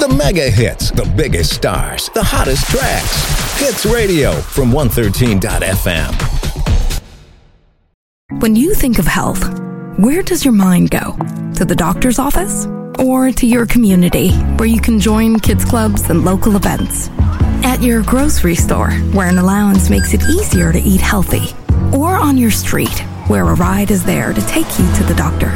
The mega hits, the biggest stars, the hottest tracks. Hits Radio from 113.fm. When you think of health, where does your mind go? To the doctor's office? Or to your community, where you can join kids clubs and local events? At your grocery store, where an allowance makes it easier to eat healthy? Or on your street, where a ride is there to take you to the doctor?